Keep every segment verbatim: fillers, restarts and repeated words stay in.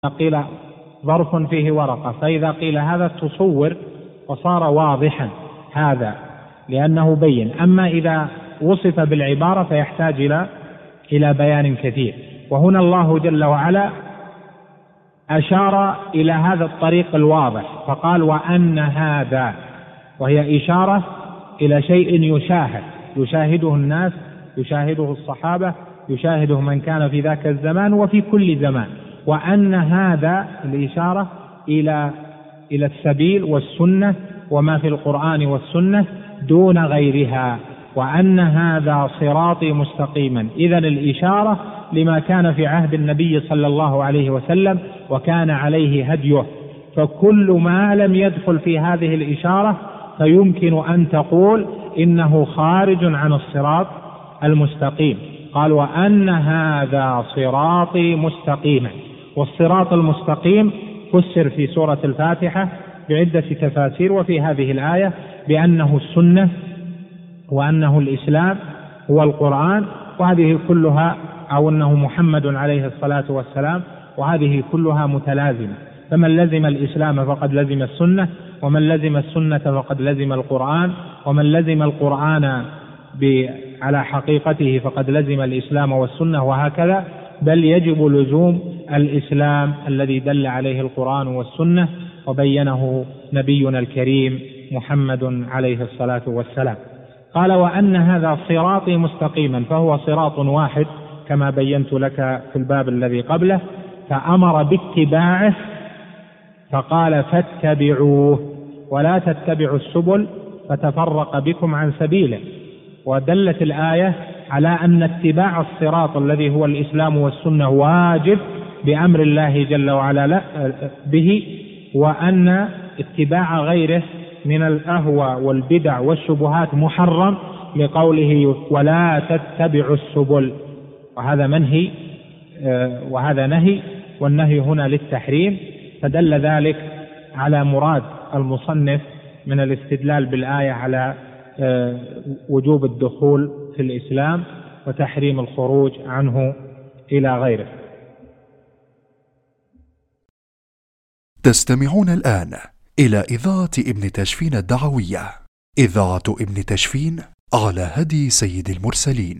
قيل ظرف فيه ورقة، فإذا قيل هذا تصور وصار واضحا هذا لأنه بين. أما إذا وصف بالعبارة فيحتاج إلى إلى بيان كثير. وهنا الله جل وعلا أشار إلى هذا الطريق الواضح فقال وأن هذا، وهي إشارة إلى شيء يشاهد يشاهده الناس، يشاهده الصحابة، يشاهده من كان في ذاك الزمان وفي كل زمان. وأن هذا الإشارة إلى إلى السبيل والسنة وما في القرآن والسنة دون غيرها، وأن هذا صراطي مستقيما. إذن الإشارة لما كان في عهد النبي صلى الله عليه وسلم وكان عليه هديه، فكل ما لم يدخل في هذه الإشارة فيمكن أن تقول إنه خارج عن الصراط المستقيم. قال وأن هذا صراطي مستقيما. والصراط المستقيم فسر في سورة الفاتحة بعدة تفاسير، وفي هذه الآية بأنه السنة وأنه الإسلام هو القرآن، وهذه كلها أو أنه محمد عليه الصلاة والسلام، وهذه كلها متلازمة. فمن لزم الإسلام فقد لزم السنة، ومن لزم السنة فقد لزم القرآن، ومن لزم القرآن على حقيقته فقد لزم الإسلام والسنة، وهكذا. بل يجب لزوم الإسلام الذي دل عليه القرآن والسنة وبينه نبينا الكريم محمد عليه الصلاة والسلام. قال وأن هذا صراطي مستقيما، فهو صراط واحد كما بينت لك في الباب الذي قبله، فأمر باتباعه فقال فاتبعوه ولا تتبعوا السبل فتفرق بكم عن سبيله. ودلت الآية على أن اتباع الصراط الذي هو الإسلام والسنة واجب بأمر الله جل وعلا به، وأن اتباع غيره من الأهوى والبدع والشبهات محرم لقوله ولا تتبعوا السبل، وهذا منهي وهذا نهي، والنهي هنا للتحريم. فدل ذلك على مراد المصنف من الاستدلال بالآية على وجوب الدخول في الإسلام وتحريم الخروج عنه إلى غيره. تستمعون الآن إلى إذاعة ابن تشفين الدعوية، إذاعة ابن تشفين على هدي سيد المرسلين.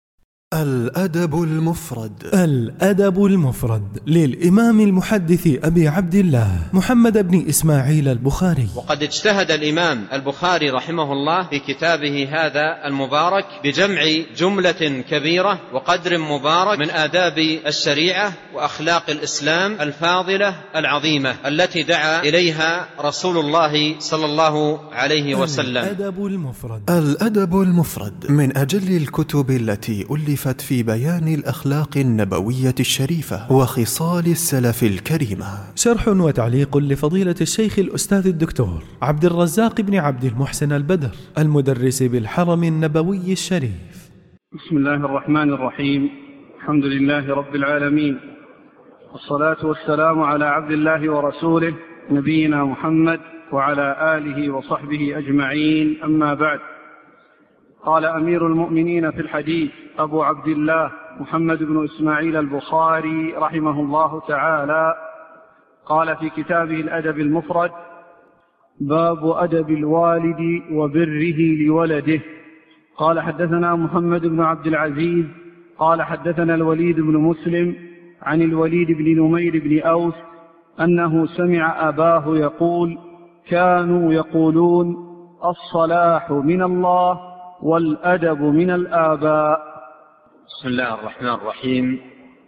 الأدب المفرد. الأدب المفرد للإمام المحدث أبي عبد الله محمد بن إسماعيل البخاري. وقد اجتهد الإمام البخاري رحمه الله في كتابه هذا المبارك بجمع جملة كبيرة وقدر مبارك من آداب الشريعة وأخلاق الإسلام الفاضلة العظيمة التي دعا إليها رسول الله صلى الله عليه وسلم. الأدب المفرد. الأدب المفرد من أجل الكتب التي ألفت في بيان الأخلاق النبوية الشريفة وخصال السلف الكريمة. شرح وتعليق لفضيلة الشيخ الأستاذ الدكتور عبد الرزاق بن عبد المحسن البدر المدرس بالحرم النبوي الشريف. بسم الله الرحمن الرحيم. الحمد لله رب العالمين، والصلاة والسلام على عبد الله ورسوله نبينا محمد وعلى آله وصحبه أجمعين، أما بعد. قال أمير المؤمنين في الحديث أبو عبد الله محمد بن إسماعيل البخاري رحمه الله تعالى، قال في كتابه الأدب المفرد: باب أدب الوالد وبره لولده. قال حدثنا محمد بن عبد العزيز قال حدثنا الوليد بن مسلم عن الوليد بن نمير بن أوس أنه سمع أباه يقول: كانوا يقولون الصلاح من الله والأدب من الآباء. بسم الله الرحمن الرحيم.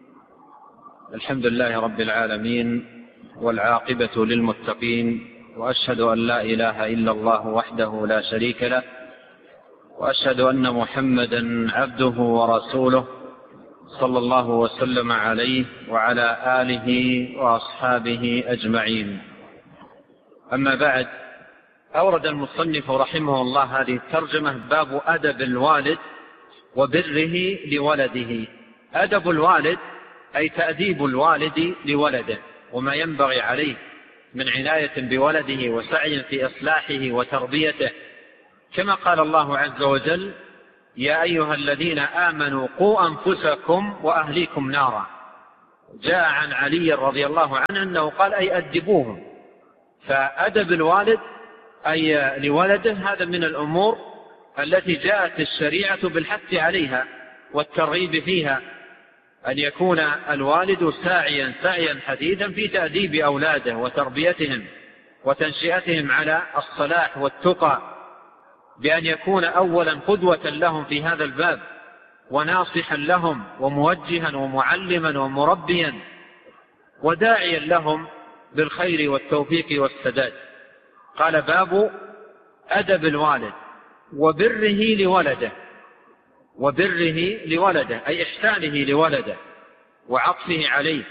الحمد لله رب العالمين، والعاقبة للمتقين، وأشهد أن لا إله إلا الله وحده لا شريك له، وأشهد أن محمدا عبده ورسوله صلى الله وسلم عليه وعلى آله وأصحابه أجمعين. أما بعد، أورد المصنف رحمه الله هذه الترجمة: باب أدب الوالد وبره لولده. أدب الوالد أي تأديب الوالد لولده، وما ينبغي عليه من عناية بولده وسعي في إصلاحه وتربيته، كما قال الله عز وجل: يا أيها الذين آمنوا قوا أنفسكم وأهليكم نارا. جاء عن علي رضي الله عنه أنه قال أي أدبوهم. فأدب الوالد أي لولده هذا من الأمور التي جاءت الشريعة بالحث عليها والترغيب فيها، أن يكون الوالد ساعيا سعيا حديدا في تأديب أولاده وتربيتهم وتنشئتهم على الصلاح والتقى، بأن يكون أولا قدوة لهم في هذا الباب وناصحا لهم وموجها ومعلما ومربيا وداعيا لهم بالخير والتوفيق والسداد. قال باب أدب الوالد وبره لولده، وبره لولده أي إحسانه لولده وعطفه عليه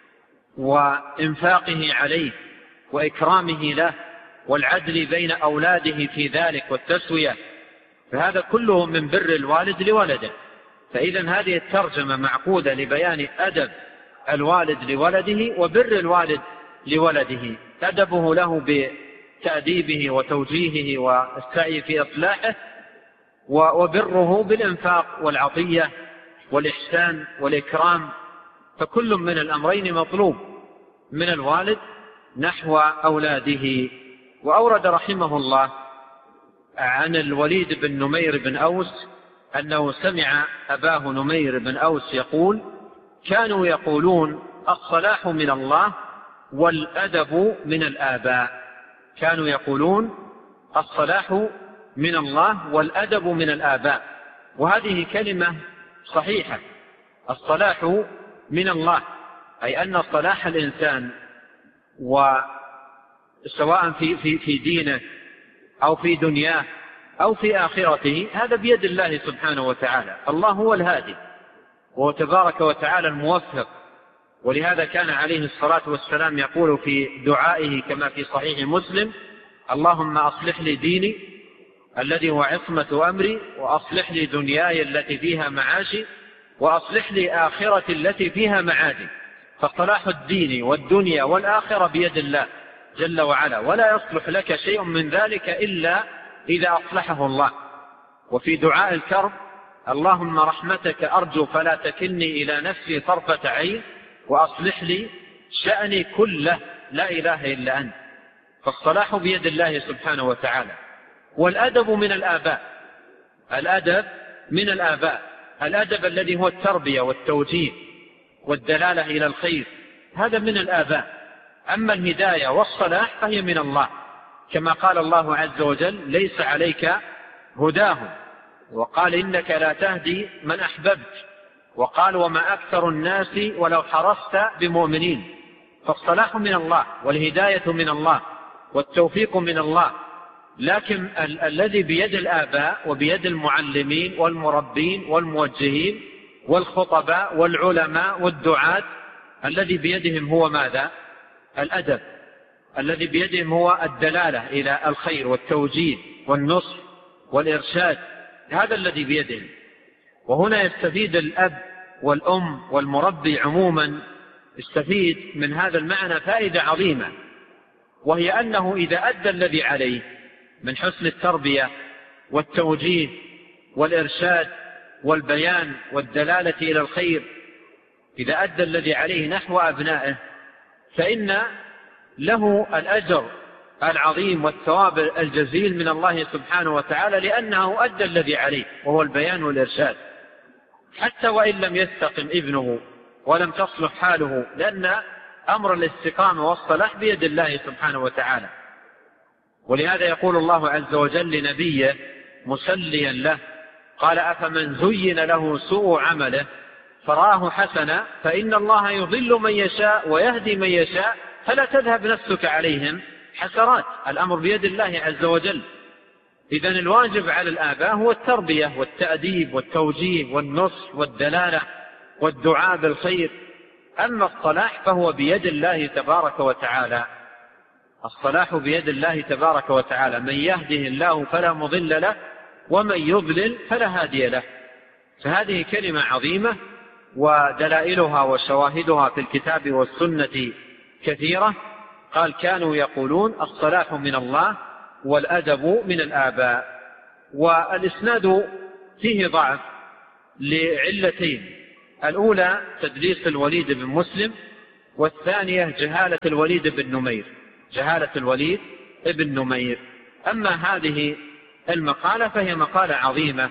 وإنفاقه عليه وإكرامه له والعدل بين أولاده في ذلك والتسوية، فهذا كله من بر الوالد لولده. فإذا هذه الترجمة معقودة لبيان أدب الوالد لولده وبر الوالد لولده، أدبه له بتأديبه وتوجيهه والسعي في إصلاحه، وبره بالإنفاق والعطية والإحسان والإكرام. فكل من الأمرين مطلوب من الوالد نحو أولاده. وأورد رحمه الله عن الوليد بن نمير بن أوس أنه سمع أباه نمير بن أوس يقول: كانوا يقولون الصلاح من الله والأدب من الآباء. كانوا يقولون الصلاح من الله والأدب من الآباء، وهذه كلمة صحيحة. الصلاح من الله أي أن صلاح الإنسان وسواء في, في, في دينه أو في دنياه أو في آخرته هذا بيد الله سبحانه وتعالى. الله هو الهادي وهو تبارك وتعالى الموفق، ولهذا كان عليه الصلاة والسلام يقول في دعائه كما في صحيح مسلم: اللهم أصلح لي ديني الذي هو عصمة أمري، وأصلح لي دنياي التي فيها معاشي، وأصلح لي آخرتي التي فيها معادي. فصلاح الدين والدنيا والآخرة بيد الله جل وعلا، ولا يصلح لك شيء من ذلك إلا إذا أصلحه الله. وفي دعاء الكرب: اللهم رحمتك أرجو فلا تكلني إلى نفسي طرفة عين، وأصلح لي شأني كله لا إله إلا أنت. فالصلاح بيد الله سبحانه وتعالى. والأدب من الآباء، الأدب من الآباء، الأدب الذي هو التربية والتوجيه والدلالة إلى الخير، هذا من الآباء. أما الهداية والصلاح فهي من الله، كما قال الله عز وجل: ليس عليك هداهم، وقال: إنك لا تهدي من أحببت، وقال: وما أكثر الناس ولو حرصت بمؤمنين. فالصلاح من الله والهداية من الله والتوفيق من الله، لكن ال- الذي بيد الآباء وبيد المعلمين والمربين والموجهين والخطباء والعلماء والدعاة، الذي بيدهم هو ماذا؟ الأدب. الذي بيدهم هو الدلالة إلى الخير والتوجيه والنصح والإرشاد، هذا الذي بيدهم. وهنا يستفيد الأب والأم والمربي عموما، يستفيد من هذا المعنى فائدة عظيمة، وهي أنه إذا أدى الذي عليه من حسن التربية والتوجيه والإرشاد والبيان والدلالة إلى الخير، إذا أدى الذي عليه نحو أبنائه فإن له الأجر العظيم والثواب الجزيل من الله سبحانه وتعالى، لأنه أدى الذي عليه وهو البيان والإرشاد، حتى وإن لم يستقم ابنه ولم تصلح حاله، لأن أمر الاستقامة والصلاح بيد الله سبحانه وتعالى. ولهذا يقول الله عز وجل لنبيه مسليا له: قال: أفمن زين له سوء عمله فرآه حسنا فإن الله يضل من يشاء ويهدي من يشاء فلا تذهب نفسك عليهم حسرات. الأمر بيد الله عز وجل. إذن الواجب على الآباء هو التربية والتأديب والتوجيه والنصح والدلالة والدعاء بالخير. أما الصلاح فهو بيد الله تبارك وتعالى. الصلاح بيد الله تبارك وتعالى، من يهده الله فلا مضل له ومن يضلل فلا هادي له. فهذه كلمة عظيمة، ودلائلها وشواهدها في الكتاب والسنة كثيرة. قال: كانوا يقولون الصلاح من الله والأدب من الآباء. والإسناد فيه ضعف لعلتين: الأولى تدليس الوليد بن مسلم، والثانية جهالة الوليد بن نمير، جهالة الوليد بن نمير. أما هذه المقالة فهي مقالة عظيمة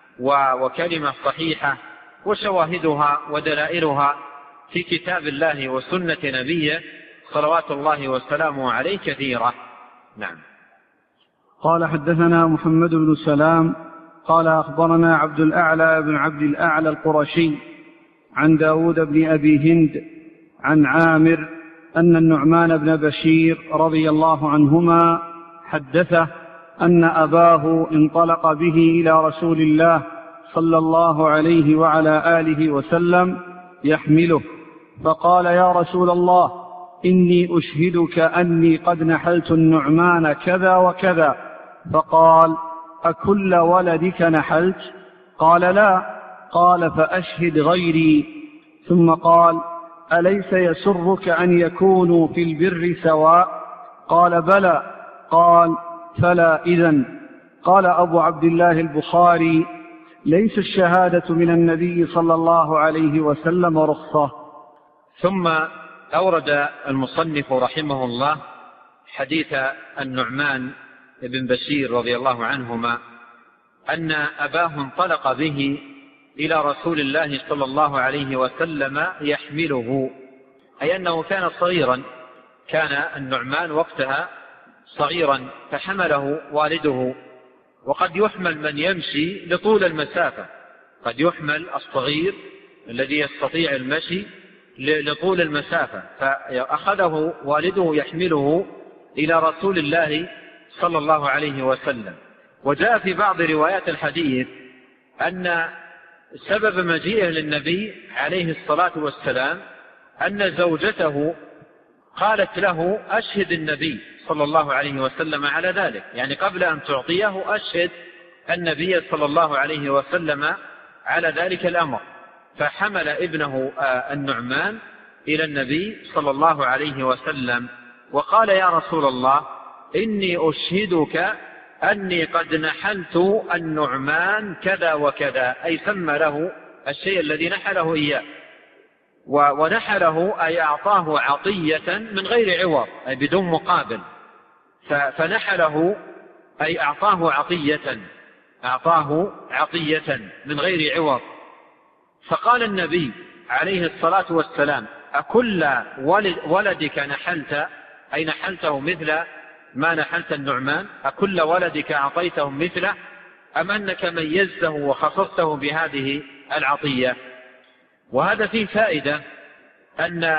وكلمة صحيحة، وشواهدها ودلائلها في كتاب الله وسنة نبيه صلوات الله وسلامه عليه كثيرة. نعم. قال حدثنا محمد بن سلام قال أخبرنا عبد الأعلى بن عبد الأعلى القرشي عن داود بن أبي هند عن عامر أن النعمان بن بشير رضي الله عنهما حدثه أن أباه انطلق به إلى رسول الله صلى الله عليه وعلى آله وسلم يحمله، فقال: يا رسول الله، إني أشهدك أني قد نحلت النعمان كذا وكذا. فقال: أكل ولدك نحلت؟ قال: لا. قال: فأشهد غيري. ثم قال: أليس يسرك أن يكونوا في البر سواء؟ قال: بلى. قال: فلا إذن. قال أبو عبد الله البخاري: ليس الشهادة من النبي صلى الله عليه وسلم رخصة. ثم أورد المصنف رحمه الله حديث النعمان بن بشير رضي الله عنهما أن أباه انطلق به إلى رسول الله صلى الله عليه وسلم يحمله، أي أنه كان صغيرا، كان النعمان وقتها صغيرا فحمله والده. وقد يحمل من يمشي لطول المسافة، قد يحمل الصغير الذي يستطيع المشي لطول المسافة، فأخذه والده يحمله إلى رسول الله صلى الله عليه وسلم. وجاء في بعض روايات الحديث أن سبب مجيئه للنبي عليه الصلاة والسلام أن زوجته قالت له: أشهد النبي صلى الله عليه وسلم على ذلك، يعني قبل أن تعطيه أشهد النبي صلى الله عليه وسلم على ذلك الأمر. فحمل ابنه النعمان إلى النبي صلى الله عليه وسلم وقال: يا رسول الله، إني أشهدك أني قد نحلت النعمان كذا وكذا، أي سمى له الشيء الذي نحله إياه، ونحله أي أعطاه عطية من غير عوض، أي بدون مقابل. فنحله أي أعطاه عطية، أعطاه عطية من غير عوض. فقال النبي عليه الصلاة والسلام: أكل ولدك نحلت، أي نحلته مثل ما نحلت النعمان؟ أكل ولدك أعطيته مثله، أم أنك ميزته وخصصته بهذه العطية؟ وهذا فيه فائدة أن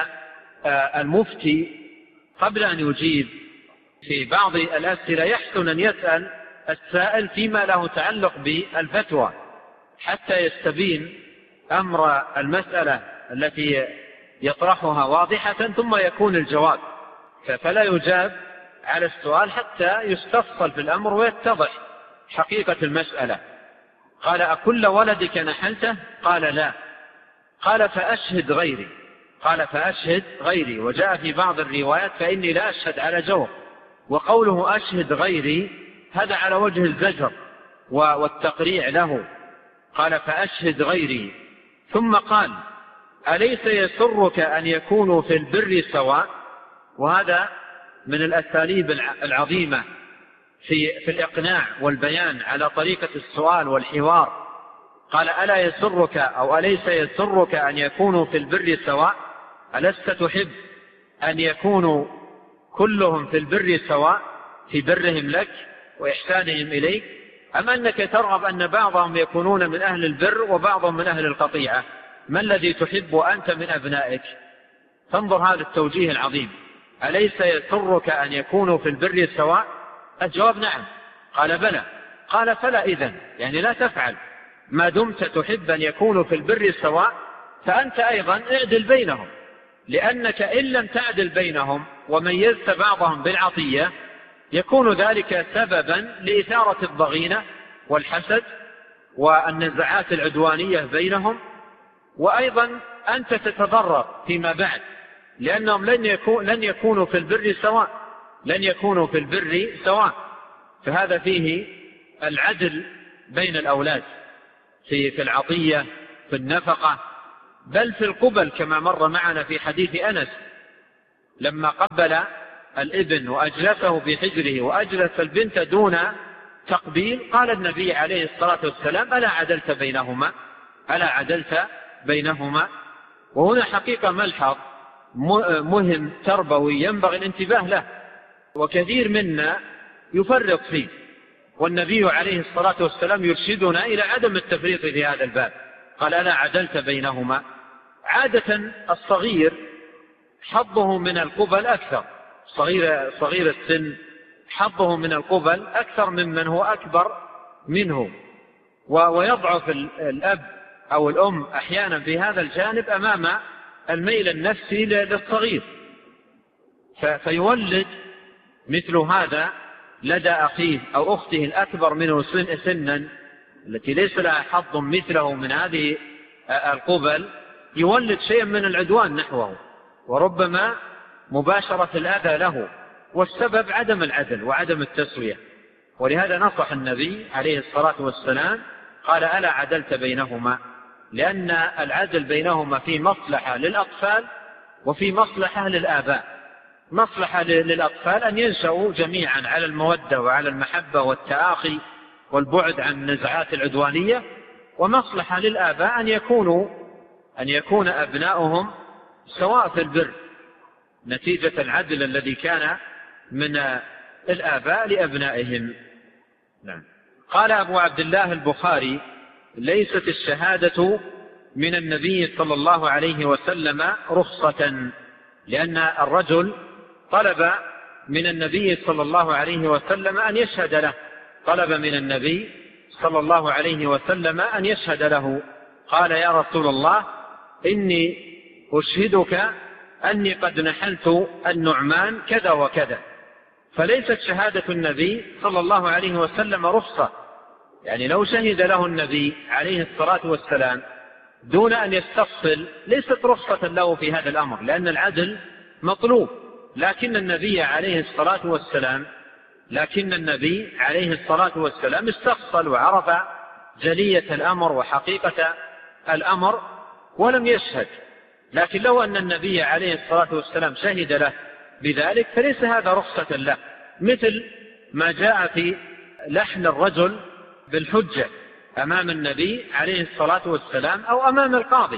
المفتي قبل أن يجيب في بعض الأسئلة يحسن أن يسأل السائل فيما له تعلق بالفتوى حتى يستبين أمر المسألة التي يطرحها واضحة، ثم يكون الجواب، فلا يجاب على السؤال حتى يستفصل في الأمر ويتضح حقيقة المسألة. قال: أكل ولدك نحلته؟ قال: لا. قال: فأشهد غيري. قال: فأشهد غيري. وجاء في بعض الروايات: فإني لا أشهد على جور. وقوله أشهد غيري هذا على وجه الزجر والتقريع له. قال: فأشهد غيري. ثم قال: أليس يسرك أن يكونوا في البر سواء؟ وهذا من الأساليب العظيمة في, في الإقناع والبيان على طريقة السؤال والحوار. قال: ألا يسرك أو أليس يسرك أن يكونوا في البر سواء؟ ألست تحب أن يكونوا كلهم في البر سواء، في برهم لك وإحسانهم إليك، أم أنك ترغب أن بعضهم يكونون من أهل البر وبعضهم من أهل القطيعة؟ ما الذي تحب أنت من أبنائك؟ فانظر هذا التوجيه العظيم: أليس يسرك أن يكونوا في البر سواء؟ الجواب: نعم. قال: بلى. قال: فلا إذن، يعني لا تفعل، ما دمت تحب أن يكونوا في البر سواء فأنت أيضا اعدل بينهم، لأنك إن لم تعدل بينهم وميزت بعضهم بالعطية يكون ذلك سببا لإثارة الضغينة والحسد والنزعات العدوانية بينهم، وأيضا أنت تتضرر فيما بعد، لأنهم لن, يكون لن يكونوا في البر سواء، لن يكونوا في البر سواء. فهذا فيه العدل بين الأولاد في في العطية، في النفقة، بل في القبل كما مر معنا في حديث أنس لما قبل الابن وأجلسه في حجره وأجلس البنت دون تقبيل، قال النبي عليه الصلاة والسلام: ألا عدلت بينهما ألا عدلت بينهما. وهنا حقيقة ملحظ مهم تربوي ينبغي الانتباه له، وكثير منا يفرط فيه، والنبي عليه الصلاة والسلام يرشدنا إلى عدم التفريط في هذا الباب. قال: ألا عدلت بينهما. عادة الصغير حظه من القبل أكثر، صغير, صغير السن حظه من القبل أكثر ممن هو أكبر منه، ويضعف الأب أو الأم أحيانا في هذا الجانب أمام الميل النفسي للصغير، فيولد مثل هذا لدى أخيه أو أخته الأكبر منه سنا التي ليس لها حظ مثله من هذه القبل، يولد شيئا من العدوان نحوه وربما مباشرة الأذى له، والسبب عدم العدل وعدم التسوية. ولهذا نصح النبي عليه الصلاة والسلام قال: ألا عدلت بينهما، لأن العدل بينهما في مصلحة للأطفال وفي مصلحة للآباء. مصلحة للأطفال أن ينشأوا جميعا على المودة وعلى المحبة والتآخي والبعد عن النزعات العدوانية، ومصلحة للآباء أن يكونوا أن يكون أبناؤهم سواء في البر نتيجة العدل الذي كان من الآباء لأبنائهم. نعم. قال أبو عبد الله البخاري: ليست الشهادة من النبي صلى الله عليه وسلم رخصة، لأن الرجل طلب من النبي صلى الله عليه وسلم أن يشهد له، طلب من النبي صلى الله عليه وسلم أن يشهد له. قال: يا رسول الله، إني أشهدك أني قد نحلت النعمان كذا وكذا. فليست شهادة النبي صلى الله عليه وسلم رخصة، يعني لو شهد له النبي عليه الصلاة والسلام دون أن يستفصل ليست رخصة له في هذا الأمر، لأن العدل مطلوب. لكن النبي عليه الصلاة والسلام لكن النبي عليه الصلاة والسلام استفصل وعرف جلية الأمر وحقيقة الأمر ولم يشهد. لكن لو أن النبي عليه الصلاة والسلام شهد له بذلك فليس هذا رخصة له، مثل ما جاء في لحن الرجل بالحجة أمام النبي عليه الصلاة والسلام أو أمام القاضي،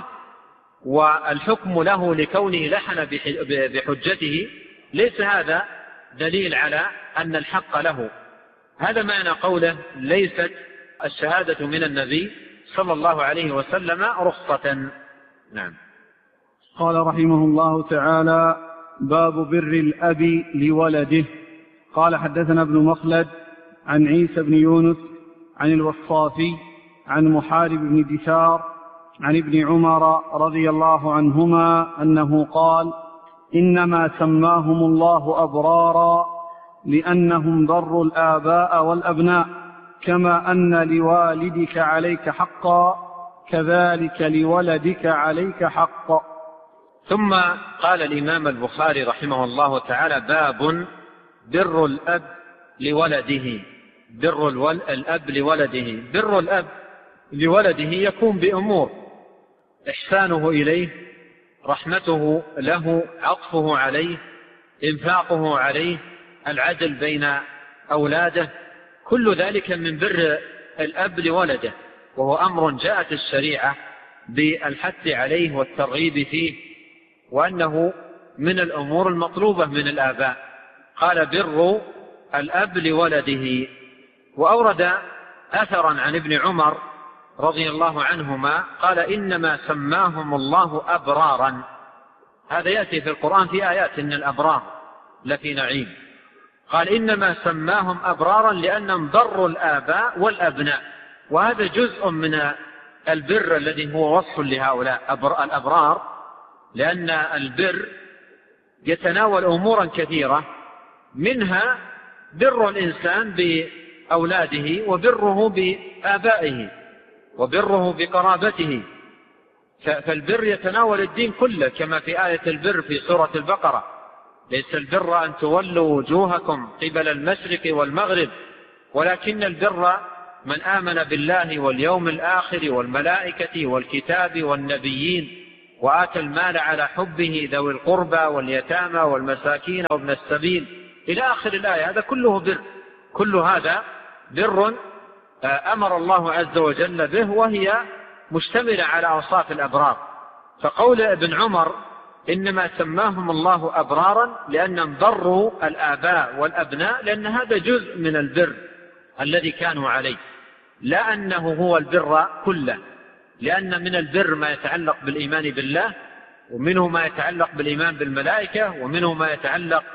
والحكم له لكونه لحن بحجته ليس هذا دليل على أن الحق له. هذا معنى قوله: ليست الشهادة من النبي صلى الله عليه وسلم رخصة. نعم. قال رحمه الله تعالى: باب بر الأب لولده. قال: حدثنا ابن مخلد عن عيسى بن يونس عن الوصافي عن محارب بن دثار عن ابن عمر رضي الله عنهما أنه قال: إنما سماهم الله أبرارا لأنهم بروا الآباء والأبناء، كما أن لوالدك عليك حقا كذلك لولدك عليك حق. ثم قال الإمام البخاري رحمه الله تعالى: باب بر الأب لولده. بر الأب لولده. بر الأب لولده يكون بأمور: إحسانه إليه، رحمته له، عطفه عليه، إنفاقه عليه، العدل بين أولاده، كل ذلك من بر الأب لولده، وهو أمر جاءت الشريعة بالحث عليه والترغيب فيه، وأنه من الأمور المطلوبة من الآباء. قال: بر الأب لولده. وأورد أثرا عن ابن عمر رضي الله عنهما قال: إنما سماهم الله أبرارا. هذا يأتي في القرآن في آيات: إن الأبرار لفي نعيم. قال: إنما سماهم أبرارا لأنهم بروا الآباء والأبناء. وهذا جزء من البر الذي هو وصف لهؤلاء الأبرار، لأن البر يتناول أمورا كثيرة، منها بر الإنسان بأولاده وبره بآبائه وبره بقرابته. فالبر يتناول الدين كله، كما في آية البر في سورة البقرة: ليس البر أن تولوا وجوهكم قبل المشرق والمغرب ولكن البر من آمن بالله واليوم الآخر والملائكة والكتاب والنبيين وآتى المال على حبه ذوي القربى واليتامى والمساكين وابن السبيل إلى آخر الآية. هذا كله بر، كل هذا بر أمر الله عز وجل به، وهي مشتملة على أوصاف الأبرار. فقول ابن عمر إنما سماهم الله أبرارا لأنهم بروا الآباء والأبناء، لأن هذا جزء من البر الذي كانوا عليه، لا أنه هو البر كله، لأن من البر ما يتعلق بالإيمان بالله، ومنه ما يتعلق بالإيمان بالملائكة، ومنه ما يتعلق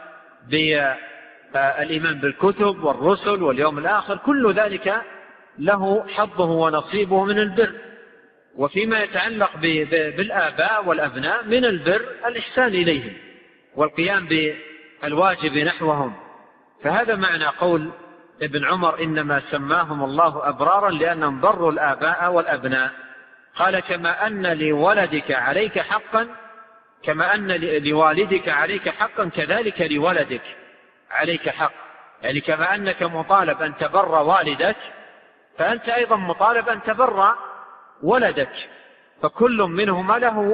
بالإيمان بالكتب والرسل واليوم الآخر. كل ذلك له حظه ونصيبه من البر. وفيما يتعلق بالآباء والأبناء من البر الإحسان إليهم والقيام بالواجب نحوهم. فهذا معنى قول ابن عمر إنما سماهم الله أبرارا لأنهم بروا الآباء والأبناء. قال كما أن لولدك عليك حقا، كما أن لوالدك عليك حقا كذلك لولدك عليك حق. يعني كما أنك مطالب أن تبر والدك، فأنت أيضا مطالب أن تبر ولدك. فكل منهما له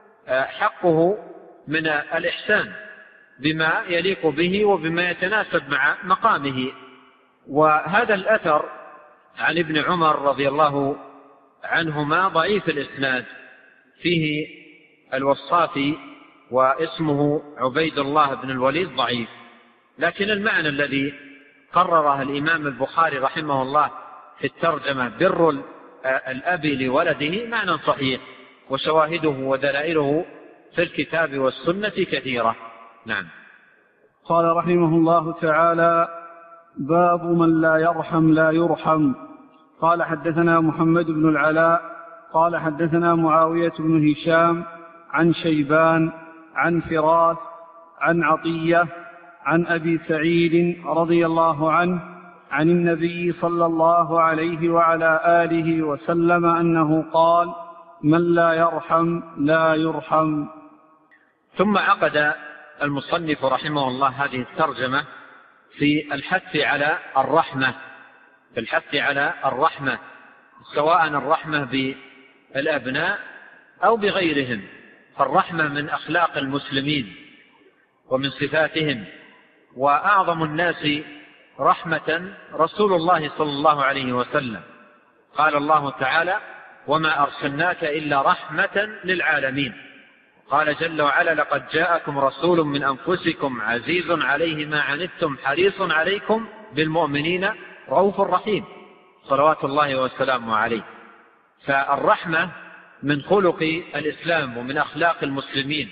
حقه من الإحسان بما يليق به وبما يتناسب مع مقامه. وهذا الأثر عن ابن عمر رضي الله عنهما ضعيف الإسناد، فيه الوصافي واسمه عبيد الله بن الوليد ضعيف، لكن المعنى الذي قرره الإمام البخاري رحمه الله في الترجمة بر الأب لولده معنى صحيح، وشواهده ودلائله في الكتاب والسنة كثيرة. نعم. قال رحمه الله تعالى: باب من لا يرحم لا يرحم. قال حدثنا محمد بن العلاء قال حدثنا معاوية بن هشام عن شيبان عن فراس عن عطية عن أبي سعيد رضي الله عنه عن النبي صلى الله عليه وعلى آله وسلم أنه قال: من لا يرحم لا يرحم. ثم عقد المصنف رحمه الله هذه الترجمة في الحث على الرحمة، في الحث على الرحمة، سواء الرحمة بالأبناء أو بغيرهم. فالرحمة من أخلاق المسلمين ومن صفاتهم، وأعظم الناس رحمة رسول الله صلى الله عليه وسلم. قال الله تعالى: وما أرسلناك إلا رحمة للعالمين. قال جل وعلا: لقد جاءكم رسول من أنفسكم عزيز عليه ما عنتم حريص عليكم بالمؤمنين رؤوف رحيم، صلوات الله وسلامه عليه. فالرحمة من خلق الإسلام ومن أخلاق المسلمين،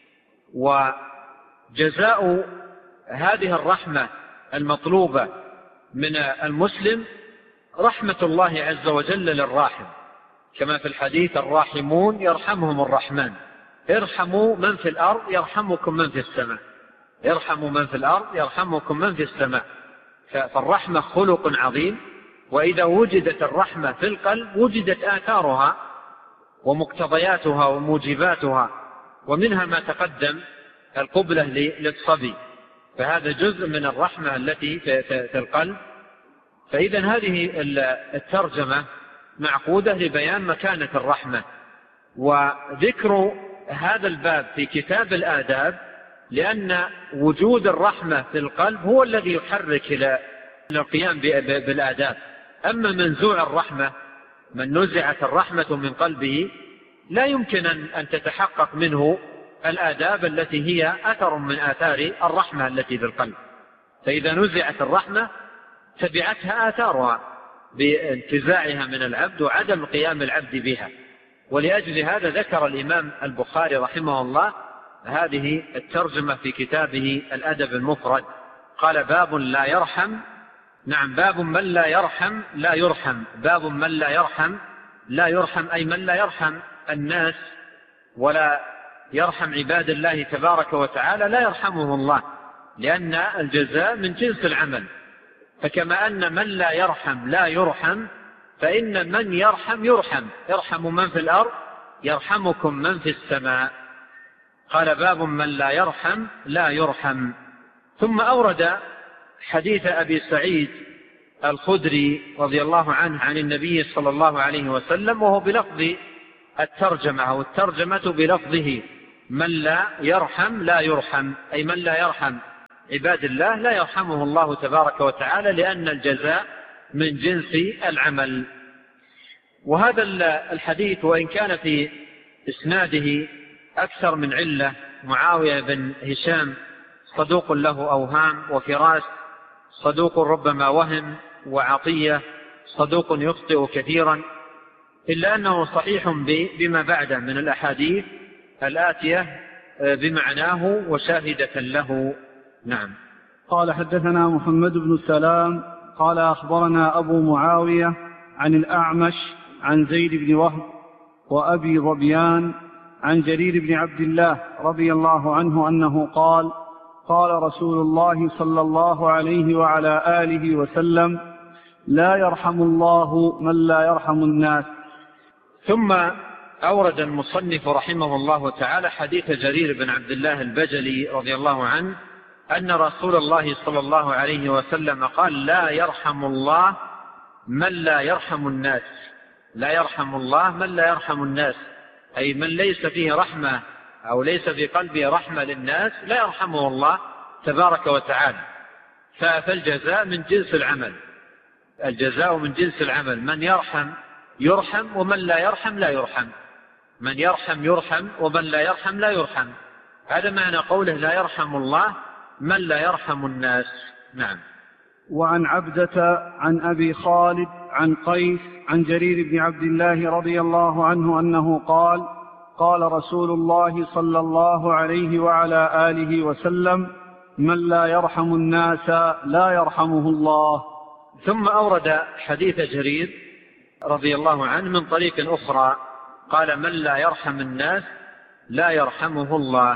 وجزاء هذه الرحمة المطلوبة من المسلم رحمة الله عز وجل للراحم، كما في الحديث: الراحمون يرحمهم الرحمن، ارحموا من في الأرض يرحمكم من في السماء، ارحموا من في الأرض يرحمكم من في السماء. فالرحمة خلق عظيم، وإذا وجدت الرحمة في القلب وجدت آثارها ومقتضياتها وموجباتها، ومنها ما تقدم القبلة للصبي، فهذا جزء من الرحمة التي في القلب. فإذا هذه الترجمة معقودة لبيان مكانة الرحمة، وذكر هذا الباب في كتاب الآداب لأن وجود الرحمة في القلب هو الذي يحرك إلى القيام بالآداب. أما منزوع الرحمة، من نزعت الرحمة من قلبه، لا يمكن أن تتحقق منه الآداب التي هي أثر من آثار الرحمة التي في القلب. فإذا نزعت الرحمة تبعتها آثارها بانتزاعها من العبد وعدم قيام العبد بها. ولأجل هذا ذكر الإمام البخاري رحمه الله هذه الترجمة في كتابه الأدب المفرد. قال: باب لا يرحم. نعم، باب من لا يرحم لا يرحم. باب من لا يرحم لا يرحم، أي من لا يرحم الناس ولا يرحم عباد الله تبارك وتعالى لا يرحمه الله، لأن الجزاء من جنس العمل. فكما أن من لا يرحم لا يرحم، فإن من يرحم يرحم. ارحموا من في الأرض يرحمكم من في السماء. قال: باب من لا يرحم لا يرحم. ثم أورد حديث أبي سعيد الخدري رضي الله عنه عن النبي صلى الله عليه وسلم، وهو بلفظ الترجمة أو الترجمة بلفظه: من لا يرحم لا يرحم، أي من لا يرحم عباد الله لا يرحمه الله تبارك وتعالى، لأن الجزاء من جنس العمل. وهذا الحديث وإن كان في إسناده أكثر من علة، معاوية بن هشام صدوق له أوهام، وفراس صدوق ربما وهم، وعطية صدوق يخطئ كثيرا، إلا أنه صحيح بما بعده من الأحاديث الآتية بمعناه وشاهدة له. نعم. قال: حدثنا محمد بن سلام قال أخبرنا أبو معاوية عن الأعمش عن زيد بن وهب وأبي ظبيان عن جرير بن عبد الله رضي الله عنه أنه قال: قال رسول الله صلى الله عليه وعلى آله وسلم: لا يرحم الله من لا يرحم الناس. ثم أورد المصنف رحمه الله تعالى حديث جرير بن عبد الله البجلي رضي الله عنه أن رسول الله صلى الله عليه وسلم قال: لا يرحم الله من لا يرحم الناس. لا يرحم الله من لا يرحم الناس، أي من ليس فيه رحمة أو ليس في قلبه رحمة للناس لا يرحمه الله تبارك وتعالى. فالجزاء من جنس العمل، الجزاء من جنس العمل، من يرحم يرحم ومن لا يرحم لا يرحم، من يرحم يرحم ومن لا يرحم لا يرحم. هذا معنى قوله: لا يرحم الله من لا يرحم الناس. نعم. وعن عبدة عن أبي خالد عن قيس عن جرير بن عبد الله رضي الله عنه أنه قال: قال رسول الله صلى الله عليه وعلى آله وسلم: من لا يرحم الناس لا يرحمه الله. ثم أورد حديث جرير رضي الله عنه من طريق أخرى، قال: من لا يرحم الناس لا يرحمه الله.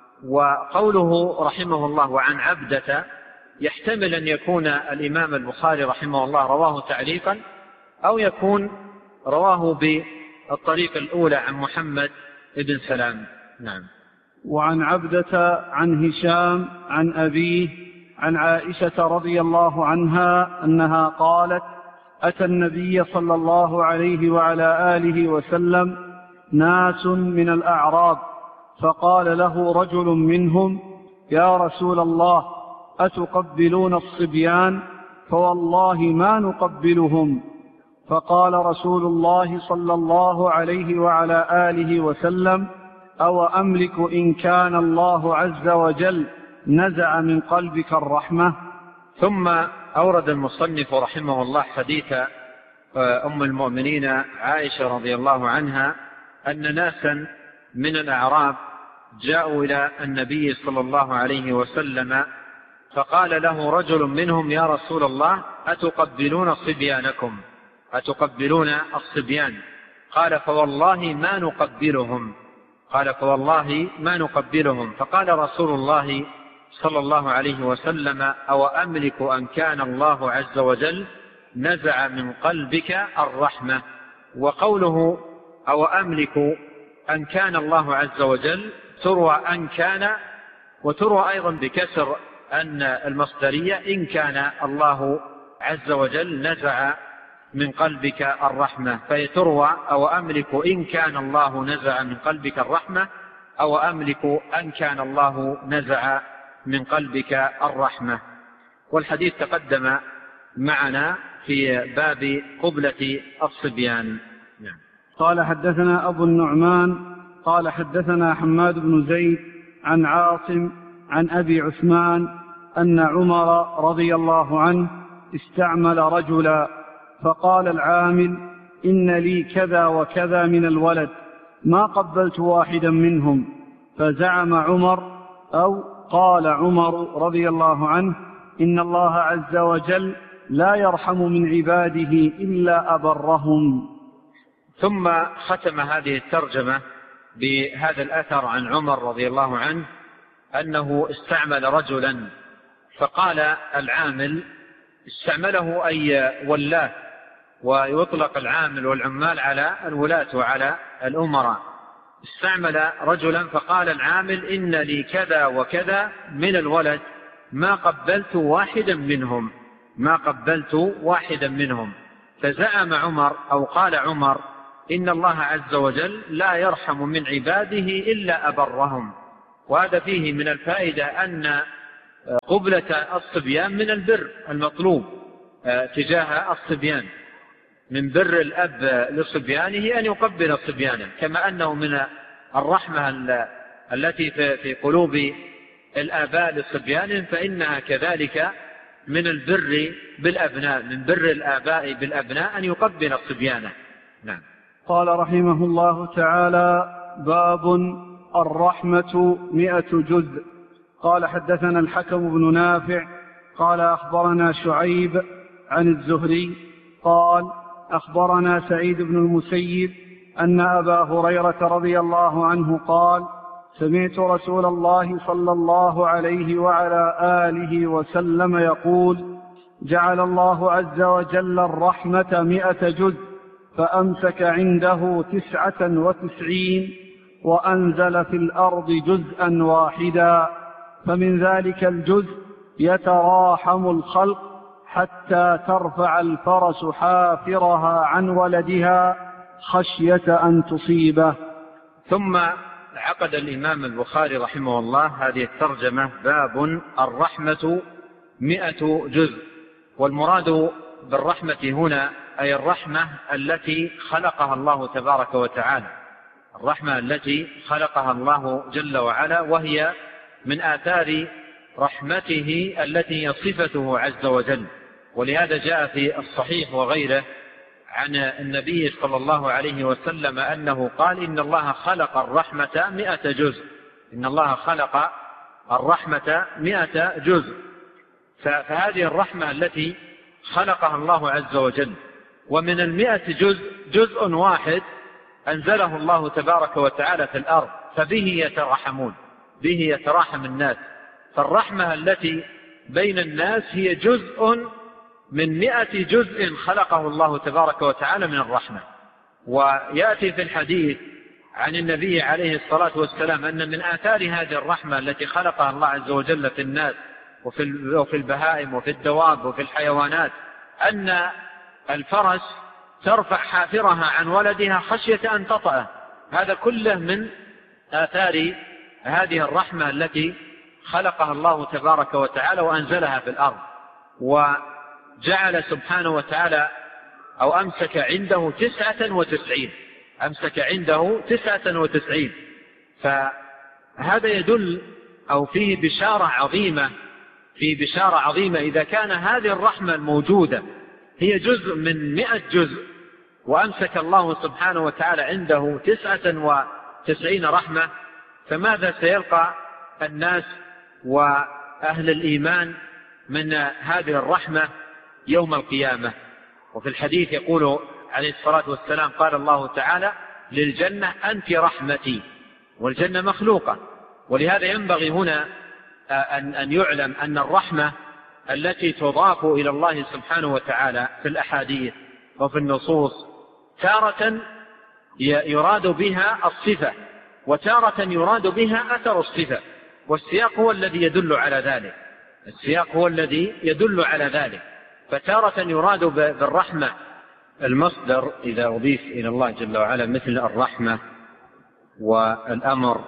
وقوله رحمه الله وعن عبدة يحتمل أن يكون الإمام البخاري رحمه الله رواه تعليقا، أو يكون رواه بالطريق الأولى عن محمد بن سلام. نعم. وعن عبدة عن هشام عن أبيه عن عائشة رضي الله عنها أنها قالت: أتى النبي صلى الله عليه وعلى آله وسلم ناس من الأعراب، فقال له رجل منهم: يا رسول الله، أتقبلون الصبيان؟ فوالله ما نقبلهم. فقال رسول الله صلى الله عليه وعلى آله وسلم: أو أملك إن كان الله عز وجل نزع من قلبك الرحمة. ثم أورد المصنف رحمه الله حديث أم المؤمنين عائشة رضي الله عنها أن ناسا من الأعراب جاءوا إلى النبي صلى الله عليه وسلم، فقال له رجل منهم: يا رسول الله، أتقبلون صبيانكم؟ أتقبلون الصبيان؟ قال: فوالله ما نقبلهم. قال: فوالله ما نقبلهم. فقال رسول الله صلى الله عليه وسلم: أو أملك أن كان الله عز وجل نزع من قلبك الرحمة. وقوله أو أملك أن كان الله عز وجل تروى أن كان، وتروى أيضا بكسر أن المصدرية إن كان الله عز وجل نزع من قلبك الرحمة، فيتروى أو أملك إن كان الله نزع من قلبك الرحمة، أو أملك أن كان الله نزع من قلبك الرحمة. والحديث تقدم معنا في باب قبلة الصبيان. نعم. قال: حدثنا أبو النعمان قال حدثنا حماد بن زيد عن عاصم عن أبي عثمان أن عمر رضي الله عنه استعمل رجلا، فقال العامل: إن لي كذا وكذا من الولد، ما قبلت واحدا منهم. فزعم عمر أو قال عمر رضي الله عنه: إن الله عز وجل لا يرحم من عباده إلا أبرهم. ثم ختم هذه الترجمة بهذا الأثر عن عمر رضي الله عنه أنه استعمل رجلا، فقال العامل، استعمله أي ولاه، ويطلق العامل والعمال على الولاة وعلى الأمراء. استعمل رجلا فقال العامل: إن لي كذا وكذا من الولد، ما قبلت واحدا منهم، ما قبلت واحدا منهم. فزعم عمر أو قال عمر: إن الله عز وجل لا يرحم من عباده إلا أبرهم. وهذا فيه من الفائدة أن قبلة الصبيان من البر المطلوب تجاه الصبيان، من بر الأب لصبيانه أن يقبل صبيانه، كما أنه من الرحمة التي في قلوب الآباء لصبيانهم فإنها كذلك من البر بالأبناء، من بر الآباء بالأبناء أن يقبل صبيانه. نعم. قال رحمه الله تعالى: باب الرحمة مئة جزء. قال حدثنا الحكم بن نافع قال أخبرنا شعيب عن الزهري قال أخبرنا سعيد بن المسيب أن أبا هريرة رضي الله عنه قال: سمعت رسول الله صلى الله عليه وعلى آله وسلم يقول: جعل الله عز وجل الرحمة مئة جزء فأمسك عنده تسعة وتسعين وأنزل في الأرض جزءا واحدا، فمن ذلك الجزء يتراحم الخلق حتى ترفع الفرس حافرها عن ولدها خشية أن تصيبه. ثم عقد الإمام البخاري رحمه الله هذه الترجمة: باب الرحمة مئة جزء. والمراد بالرحمة هنا أي الرحمة التي خلقها الله تبارك وتعالى، الرحمة التي خلقها الله جل وعلا، وهي من آثار رحمته التي هي صفته عز وجل. ولهذا جاء في الصحيح وغيره عن النبي صلى الله عليه وسلم أنه قال: إن الله خلق الرحمة مئة جزء، إن الله خلق الرحمة مئة جزء. فهذه الرحمة التي خلقها الله عز وجل، ومن المئة جزء جزء واحد أنزله الله تبارك وتعالى في الأرض، فبه يترحمون، به يتراحم الناس. فالرحمة التي بين الناس هي جزء من مئة جزء خلقه الله تبارك وتعالى من الرحمة. ويأتي في الحديث عن النبي عليه الصلاة والسلام أن من آثار هذه الرحمة التي خلقها الله عز وجل في الناس وفي البهائم وفي الدواب وفي الحيوانات أن الفرس ترفع حافرها عن ولدها خشية أن تطأه. هذا كله من آثار هذه الرحمة التي خلقها الله تبارك وتعالى وأنزلها في الأرض. وجعل سبحانه وتعالى أو أمسك عنده تسعة وتسعين، أمسك عنده تسعة وتسعين. فهذا يدل أو فيه بشارة عظيمة، في بشارة عظيمة إذا كان هذه الرحمة الموجودة هي جزء من مئة جزء، وأمسك الله سبحانه وتعالى عنده تسعة وتسعين رحمة، فماذا سيلقى الناس وأهل الإيمان من هذه الرحمة يوم القيامة؟ وفي الحديث يقول عليه الصلاة والسلام: قال الله تعالى للجنة: أنت رحمتي. والجنة مخلوقة، ولهذا ينبغي هنا أن يعلم أن الرحمة التي تضاف إلى الله سبحانه وتعالى في الأحاديث وفي النصوص تارة يراد بها الصفة، وتارة يراد بها أثر الصفة، والسياق هو الذي يدل على ذلك، السياق هو الذي يدل على ذلك. فتارة يراد بالرحمة المصدر إذا أضيف إلى الله جل وعلا، مثل الرحمة والأمر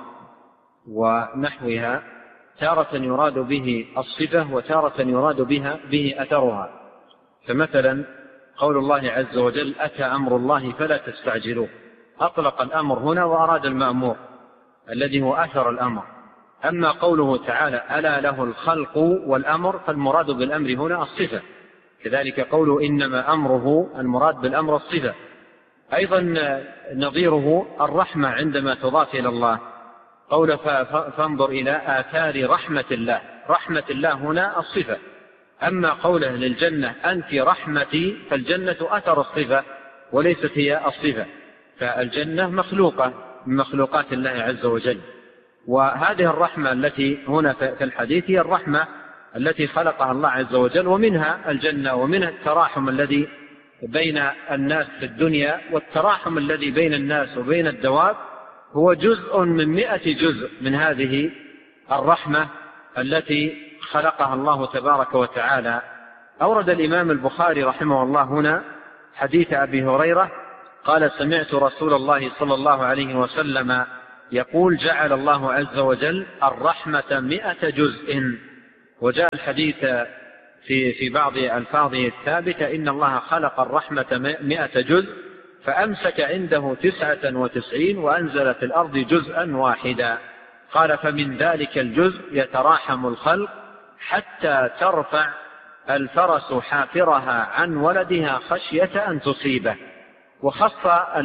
ونحوها، تارة يراد به الصفة وتارة يراد بها به أثرها. فمثلا قول الله عز وجل: أتى أمر الله فلا تستعجلوه، أطلق الأمر هنا وأراد المأمور الذي هو أثر الأمر. أما قوله تعالى: ألا له الخلق والأمر، فالمراد بالأمر هنا الصفة. كذلك قوله: إنما أمره، المراد بالأمر الصفة. أيضا نظيره الرحمة عندما تضاف إلى الله، قول فانظر إلى آثار رحمة الله، رحمة الله هنا الصفة. أما قوله للجنة: أنت رحمتي، فالجنة أثر الصفة وليست هي الصفة. فالجنة مخلوقة من مخلوقات الله عز وجل. وهذه الرحمة التي هنا في الحديث هي الرحمة التي خلقها الله عز وجل، ومنها الجنة، ومنها التراحم الذي بين الناس في الدنيا، والتراحم الذي بين الناس وبين الدواب هو جزء من مئة جزء من هذه الرحمة التي خلقها الله تبارك وتعالى. أورد الإمام البخاري رحمه الله هنا حديث أبي هريرة قال: سمعت رسول الله صلى الله عليه وسلم يقول: جعل الله عز وجل الرحمة مئة جزء. وجاء الحديث في في بعض ألفاظه الثابتة: إن الله خلق الرحمة مئة جزء فأمسك عنده تسعة وتسعين وأنزل في الأرض جزءا واحدا. قال: فمن ذلك الجزء يتراحم الخلق حتى ترفع الفرس حافرها عن ولدها خشية أن تصيبه. وخص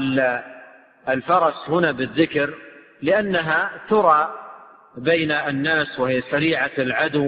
الفرس هنا بالذكر لأنها ترى بين الناس وهي سريعة العدو،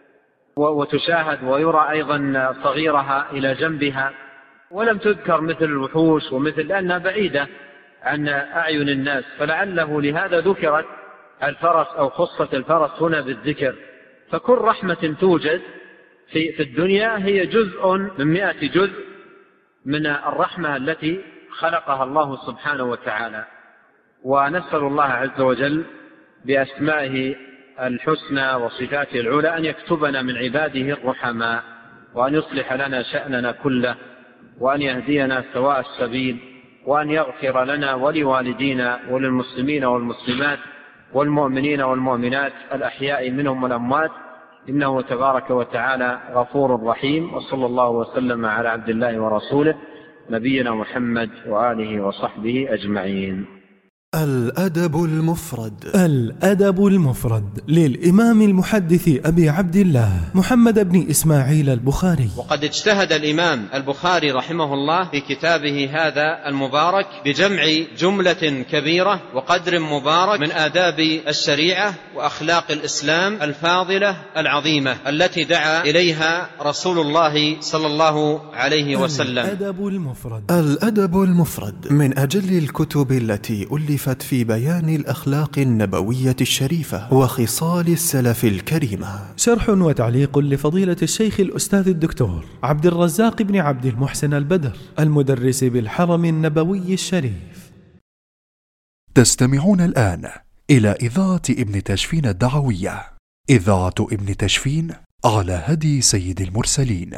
وتشاهد ويرى أيضا صغيرها إلى جنبها، ولم تذكر مثل الوحوش ومثل لأنها بعيدة عن أعين الناس، فلعله لهذا ذكرت الفرس أو خصت الفرس هنا بالذكر. فكل رحمة توجد في في الدنيا هي جزء من مئة جزء من الرحمة التي خلقها الله سبحانه وتعالى. ونسأل الله عز وجل بأسمائه الحسنى وصفاته العلى أن يكتبنا من عباده الرحماء، وأن يصلح لنا شأننا كله، وأن يهدينا سواء السبيل، وأن يغفر لنا ولوالدينا وللمسلمين والمسلمات والمؤمنين والمؤمنات الأحياء منهم والأموات، إنه تبارك وتعالى غفور رحيم. وصلى الله وسلم على عبد الله ورسوله نبينا محمد وآله وصحبه أجمعين. الأدب المفرد. الأدب المفرد للإمام المحدث أبي عبد الله محمد بن إسماعيل البخاري. وقد اجتهد الإمام البخاري رحمه الله في كتابه هذا المبارك بجمع جملة كبيرة وقدر مبارك من آداب الشريعة وأخلاق الإسلام الفاضلة العظيمة التي دعا إليها رسول الله صلى الله عليه وسلم. الأدب المفرد. الأدب المفرد من أجل الكتب التي ألفت في بيان الأخلاق النبوية الشريفة وخصال السلف الكريمة. شرح وتعليق لفضيلة الشيخ الأستاذ الدكتور عبد الرزاق بن عبد المحسن البدر المدرس بالحرم النبوي الشريف. تستمعون الآن إلى إذاعة ابن تشفين الدعوية، إذاعة ابن تشفين على هدي سيد المرسلين.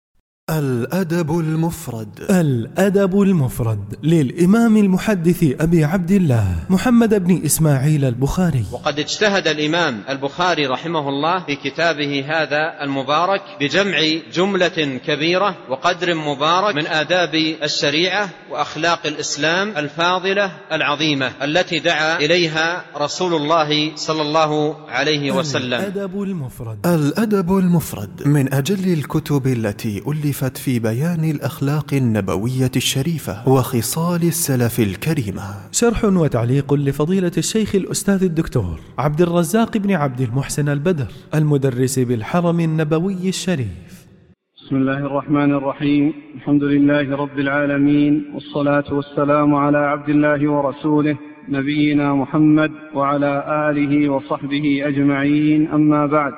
الأدب المفرد. الأدب المفرد للإمام المحدث أبي عبد الله محمد بن إسماعيل البخاري. وقد اجتهد الإمام البخاري رحمه الله في كتابه هذا المبارك بجمع جملة كبيرة وقدر مبارك من آداب الشريعة وأخلاق الإسلام الفاضلة العظيمة التي دعا إليها رسول الله صلى الله عليه وسلم. الأدب المفرد. الأدب المفرد من أجل الكتب التي ألفت في بيان الأخلاق النبوية الشريفة وخصال السلف الكريمة. شرح وتعليق لفضيلة الشيخ الأستاذ الدكتور عبد الرزاق بن عبد المحسن البدر المدرس بالحرم النبوي الشريف. بسم الله الرحمن الرحيم. الحمد لله رب العالمين، والصلاة والسلام على عبد الله ورسوله نبينا محمد وعلى آله وصحبه أجمعين، أما بعد.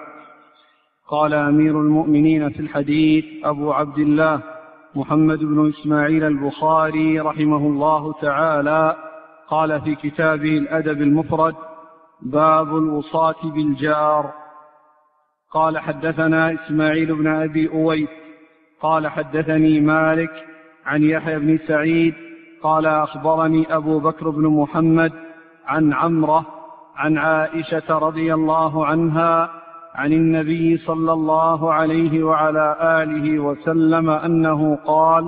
قال أمير المؤمنين في الحديث أبو عبد الله محمد بن إسماعيل البخاري رحمه الله تعالى، قال في كتابه الأدب المفرد: باب الوصاة بالجار. قال: حدثنا إسماعيل بن أبي أويس قال حدثني مالك عن يحيى بن سعيد قال أخبرني أبو بكر بن محمد عن عمرة عن عائشة رضي الله عنها عن النبي صلى الله عليه وعلى آله وسلم أنه قال: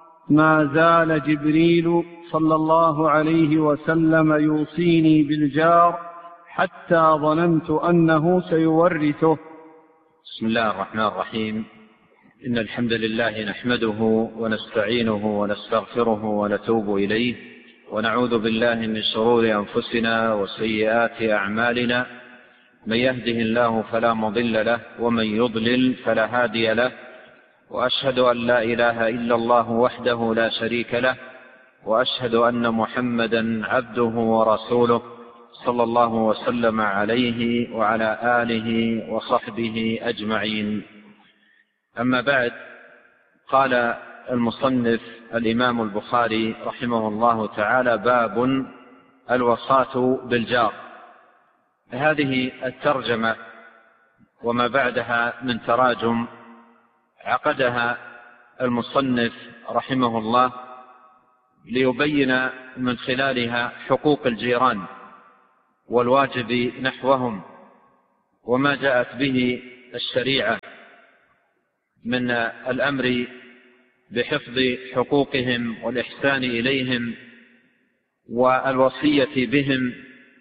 ما زال جبريل صلى الله عليه وسلم يوصيني بالجار حتى ظننت أنه سيورثه. بسم الله الرحمن الرحيم. إن الحمد لله نحمده ونستعينه ونستغفره ونتوب إليه، ونعوذ بالله من شرور أنفسنا وسيئات أعمالنا. من يهده الله فلا مضل له، ومن يضلل فلا هادي له، وأشهد أن لا إله إلا الله وحده لا شريك له، وأشهد أن محمدا عبده ورسوله صلى الله وسلم عليه وعلى آله وصحبه أجمعين. أما بعد، قال المصنف الإمام البخاري رحمه الله تعالى: باب الوصاة بالجار. هذه الترجمة وما بعدها من تراجم عقدها المصنف رحمه الله ليبين من خلالها حقوق الجيران والواجب نحوهم وما جاءت به الشريعة من الأمر بحفظ حقوقهم والإحسان إليهم والوصية بهم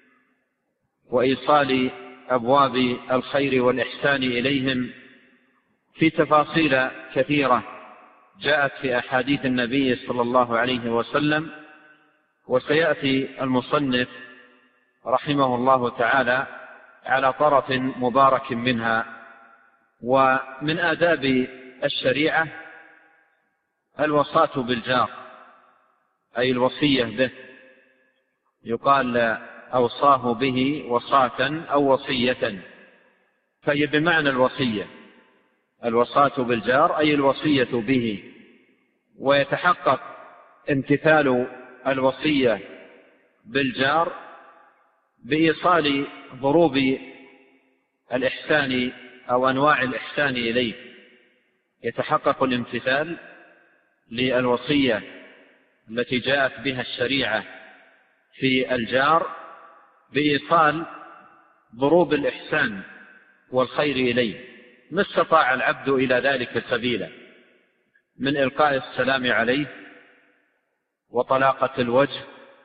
وإيصال أبواب الخير والإحسان إليهم في تفاصيل كثيرة جاءت في أحاديث النبي صلى الله عليه وسلم. وسيأتي المصنف رحمه الله تعالى على طرف مبارك منها. ومن آداب الشريعة الوصاة بالجار، أي الوصية به، يقال أوصاه به وصاة أو وصية، فهي بمعنى الوصية. الوصاة بالجار أي الوصية به، ويتحقق امتثال الوصية بالجار بإيصال ضروب الإحسان أو أنواع الإحسان إليه. يتحقق الامتثال للوصية التي جاءت بها الشريعة في الجار بإيصال ضروب الإحسان والخير إليه، ما استطاع العبد إلى ذلك سبيلا، من إلقاء السلام عليه وطلاقة الوجه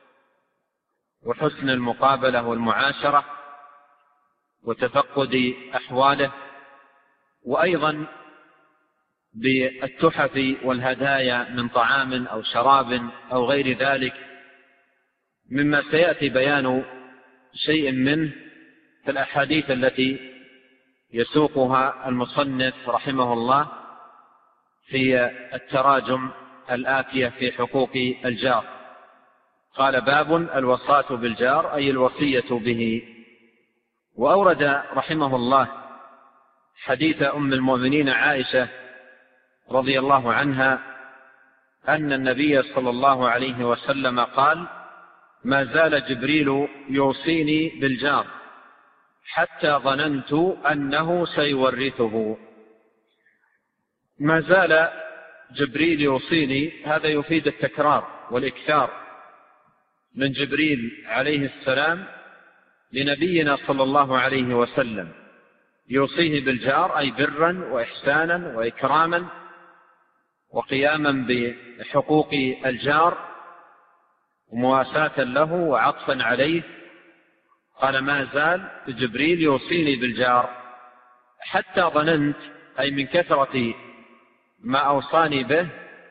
وحسن المقابلة والمعاشرة وتفقد أحواله، وأيضا بالتحف والهدايا من طعام أو شراب أو غير ذلك، مما سيأتي بيان شيء منه في الأحاديث التي يسوقها المصنف رحمه الله في التراجم الآتية في حقوق الجار. قال: باب الوصاة بالجار أي الوصية به. وأورد رحمه الله حديث أم المؤمنين عائشة رضي الله عنها أن النبي صلى الله عليه وسلم قال: ما زال جبريل يوصيني بالجار حتى ظننت أنه سيورثه. ما زال جبريل يوصيني، هذا يفيد التكرار والإكثار من جبريل عليه السلام لنبينا صلى الله عليه وسلم، يوصيه بالجار أي برا وإحسانا وإكراما وقياما بحقوق الجار ومواساة له وعطفا عليه. قال: ما زال جبريل يوصيني بالجار حتى ظننت، أي من كثرة ما أوصاني به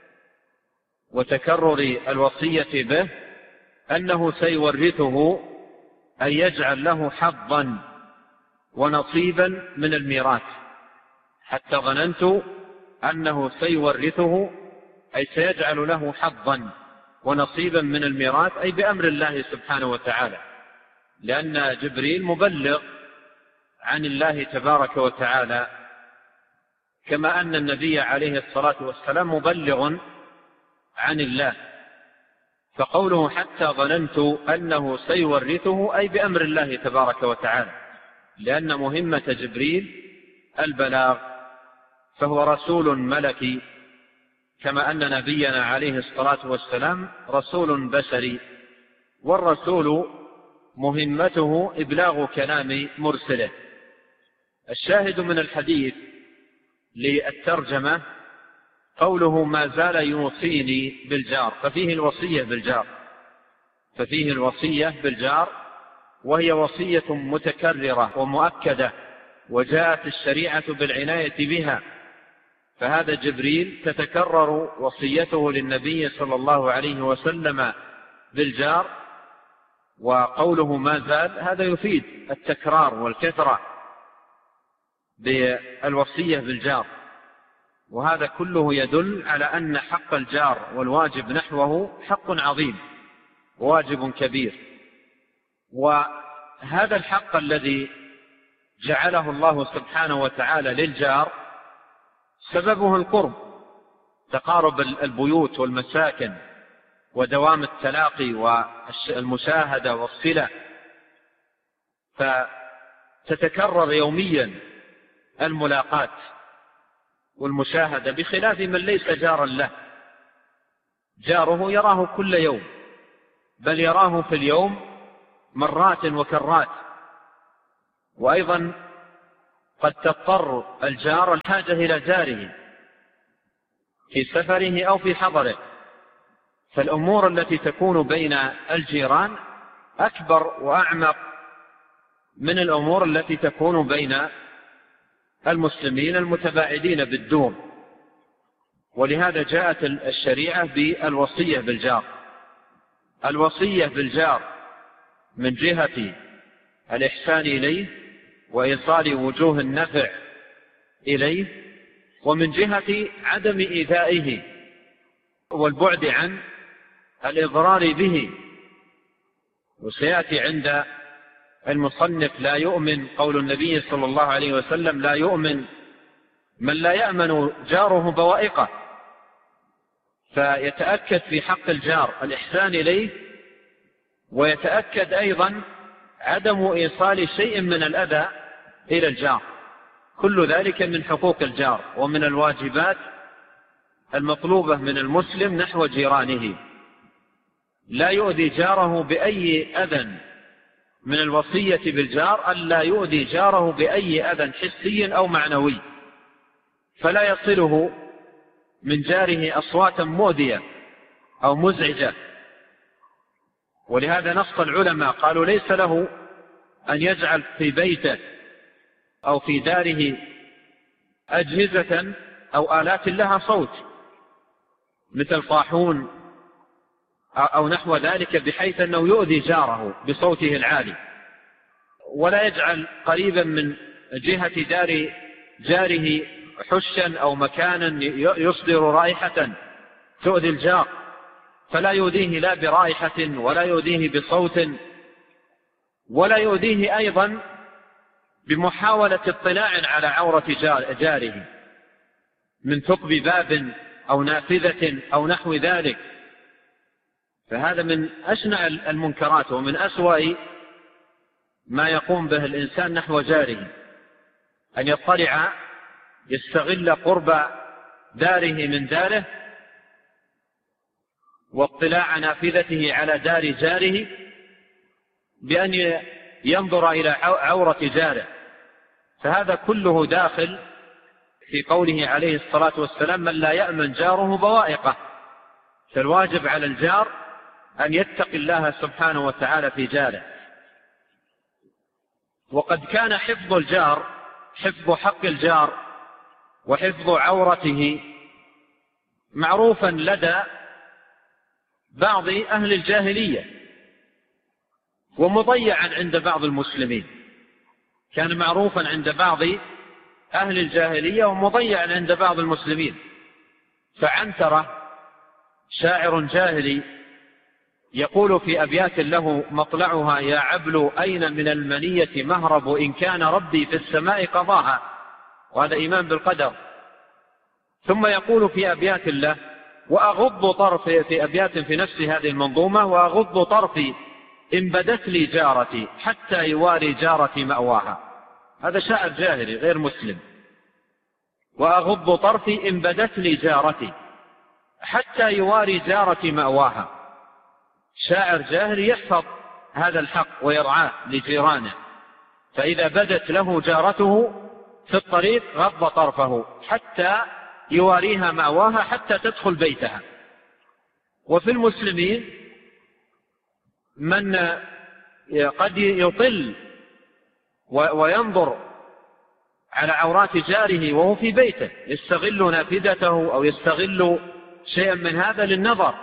وتكرر الوصية به، أنه سيورثه، أي يجعل له حظا ونصيبا من الميراث. حتى ظننت أنه سيورثه، أي سيجعل له حظا ونصيبا من الميراث، أي بأمر الله سبحانه وتعالى، لأن جبريل مبلغ عن الله تبارك وتعالى، كما أن النبي عليه الصلاة والسلام مبلغ عن الله. فقوله حتى ظننت أنه سيورثه أي بأمر الله تبارك وتعالى، لأن مهمة جبريل البلاغ، فهو رسول ملكي، كما أن نبينا عليه الصلاة والسلام رسول بشري، والرسول مهمته إبلاغ كلام مرسله. الشاهد من الحديث للترجمة قوله: ما زال يوصيني بالجار، ففيه الوصية بالجار، ففيه الوصية بالجار، وهي وصية متكررة ومؤكدة، وجاءت الشريعة بالعناية بها. فهذا جبريل تتكرر وصيته للنبي صلى الله عليه وسلم بالجار، وقوله ما زال هذا يفيد التكرار والكثرة بالوصية بالجار. وهذا كله يدل على أن حق الجار والواجب نحوه حق عظيم وواجب كبير. وهذا الحق الذي جعله الله سبحانه وتعالى للجار سببه القرب، تقارب البيوت والمساكن ودوام التلاقي والمشاهدة والصلة، فتتكرر يوميا الملاقات والمشاهدة، بخلاف من ليس جارا له، جاره يراه كل يوم، بل يراه في اليوم مرات وكرات. وأيضا قد تضطر الجار الحاجة إلى جاره في سفره أو في حضره، فالأمور التي تكون بين الجيران أكبر وأعمق من الأمور التي تكون بين المسلمين المتباعدين بالدور. ولهذا جاءت الشريعة بالوصية بالجار. الوصية بالجار من جهة الإحسان إليه وإيصال وجوه النفع إليه، ومن جهة عدم إيذائه والبعد عن الإضرار به. وسيأتي عند المصنف لا يؤمن، قول النبي صلى الله عليه وسلم لا يؤمن من لا يأمن جاره بوائقه. فيتأكد في حق الجار الإحسان إليه، ويتأكد أيضا عدم إيصال شيء من الأذى إلى الجار. كل ذلك من حقوق الجار ومن الواجبات المطلوبة من المسلم نحو جيرانه. لا يؤذي جاره بأي أذى، من الوصية بالجار ألا يؤذي جاره بأي أذى حسي أو معنوي، فلا يصله من جاره أصواتا مؤذية أو مزعجة. ولهذا نص العلماء قالوا ليس له أن يجعل في بيته أو في داره أجهزة أو آلات لها صوت مثل طاحون أو نحو ذلك، بحيث أنه يؤذي جاره بصوته العالي. ولا يجعل قريبا من جهة دار جاره حشا أو مكانا يصدر رائحة تؤذي الجار، فلا يؤذيه لا برائحة ولا يؤذيه بصوت، ولا يؤذيه أيضا بمحاولة اطلاع على عورة جاره من ثقب باب أو نافذة أو نحو ذلك. فهذا من أشنع المنكرات ومن أسوأ ما يقوم به الإنسان نحو جاره، أن يطلع يستغل قرب داره من داره واطلاع نافذته على دار جاره بأن ينظر إلى عورة جاره. فهذا كله داخل في قوله عليه الصلاة والسلام من لا يأمن جاره بوائقه. فالواجب على الجار أن يتقي الله سبحانه وتعالى في جاره. وقد كان حفظ الجار، حفظ حق الجار وحفظ عورته معروفا لدى بعض أهل الجاهلية ومضيعا عند بعض المسلمين. كان معروفا عند بعض أهل الجاهلية ومضيعا عند بعض المسلمين. فعنترة شاعر جاهلي يقول في أبيات له مطلعها يا عبل أين من المنية مهرب إن كان ربي في السماء قضاها، وهذا إيمان بالقدر. ثم يقول في أبيات الله وأغض طرفي، في أبيات في نفس هذه المنظومة، وأغض طرفي إن بدت لي جارتي حتى يواري جارتي مأواها. هذا شاعر جاهلي غير مسلم. وأغض طرفي إن بدت لي جارتي حتى يواري جارتي مأواها. شاعر جاهلي يحفظ هذا الحق ويرعاه لجيرانه، فإذا بدت له جارته في الطريق غض طرفه حتى يواريها مأواها حتى تدخل بيتها. وفي المسلمين من قد يطل وينظر على عورات جاره وهو في بيته، يستغل نافذته أو يستغل شيئا من هذا للنظر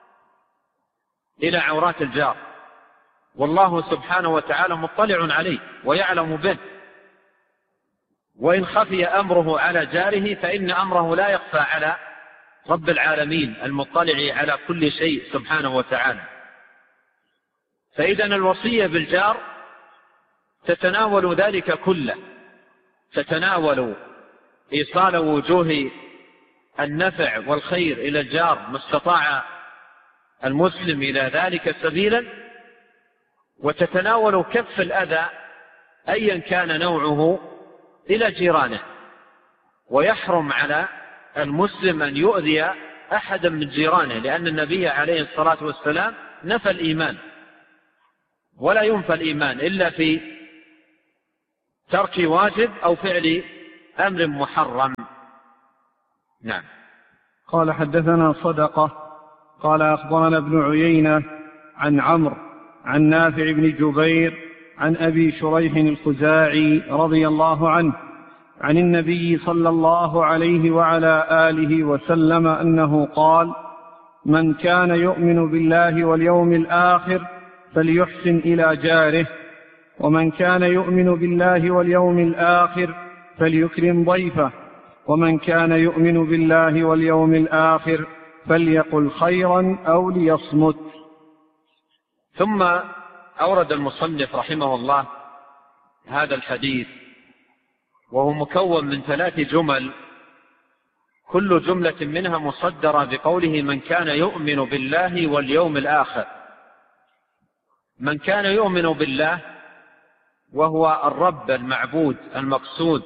إلى عورات الجار، والله سبحانه وتعالى مطلع عليه ويعلم به. وإن خفي أمره على جاره فإن أمره لا يخفى على رب العالمين المطلع على كل شيء سبحانه وتعالى. فإذا الوصية بالجار تتناول ذلك كله، تتناول إيصال وجوه النفع والخير إلى الجار ما استطاع المسلم إلى ذلك سبيلا، وتتناول كف الأذى أيا كان نوعه إلى جيرانه. ويحرم على المسلم أن يؤذي أحدا من جيرانه، لأن النبي عليه الصلاة والسلام نفى الإيمان، ولا ينفى الإيمان إلا في ترك واجب أو فعل أمر محرم. نعم. قال حدثنا صدقة قال أخبرنا ابن عيينة عن عمرو عن نافع بن جبير عن أبي شريح الخزاعي رضي الله عنه عن النبي صلى الله عليه وعلى آله وسلم أنه قال: من كان يؤمن بالله واليوم الآخر فليحسن إلى جاره، ومن كان يؤمن بالله واليوم الآخر فليكرم ضيفه، ومن كان يؤمن بالله واليوم الآخر فليقل خيرا أو ليصمت. ثم أورد المصنف رحمه الله هذا الحديث، وهو مكون من ثلاث جمل، كل جملة منها مصدرة بقوله من كان يؤمن بالله واليوم الآخر. من كان يؤمن بالله وهو الرب المعبود المقصود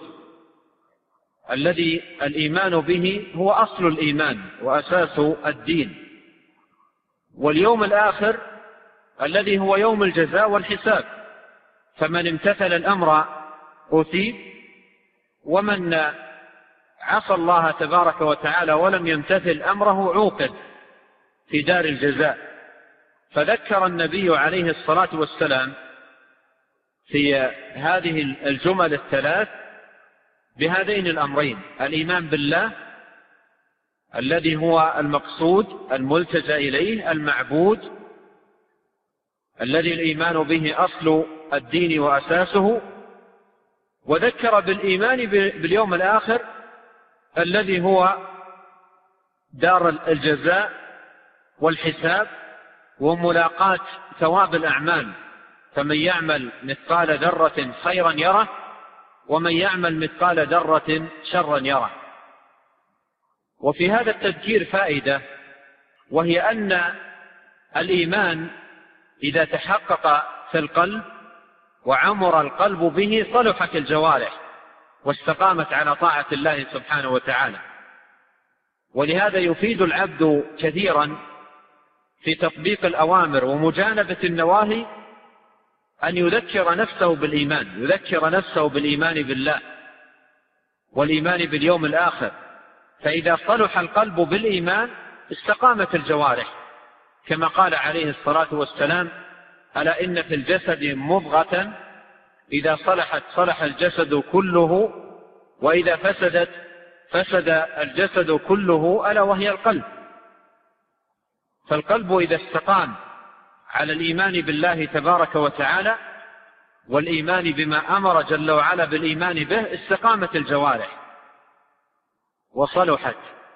الذي الإيمان به هو أصل الإيمان وأساس الدين، واليوم الآخر الذي هو يوم الجزاء والحساب، فمن امتثل الأمر أثيب، ومن عصى الله تبارك وتعالى ولم يمتثل أمره عوقب في دار الجزاء. فذكر النبي عليه الصلاة والسلام في هذه الجمل الثلاث بهذين الأمرين: الإيمان بالله الذي هو المقصود الملتجأ إليه المعبود الذي الإيمان به أصل الدين وأساسه، وذكر بالإيمان باليوم الآخر الذي هو دار الجزاء والحساب وملاقاة ثواب الأعمال، فمن يعمل مثقال ذرة خيرا يره، ومن يعمل مثقال ذرة شرا يره. وفي هذا التذكير فائدة، وهي أن الإيمان إذا تحقق في القلب وعمر القلب به صلحت الجوارح واستقامت على طاعة الله سبحانه وتعالى. ولهذا يفيد العبد كثيرا في تطبيق الأوامر ومجانبة النواهي أن يذكر نفسه بالإيمان، يذكر نفسه بالإيمان بالله والإيمان باليوم الآخر. فإذا صلح القلب بالإيمان استقامت الجوارح، كما قال عليه الصلاة والسلام: ألا إن في الجسد مضغة إذا صلحت صلح الجسد كله، وإذا فسدت فسد الجسد كله، ألا وهي القلب. فالقلب إذا استقام على الإيمان بالله تبارك وتعالى والإيمان بما أمر جل وعلا بالإيمان به استقامت الجوارح وصلحت.